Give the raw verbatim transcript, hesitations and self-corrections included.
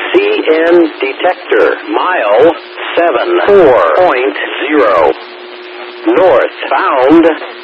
C N detector, mile seven four point zero. Northbound.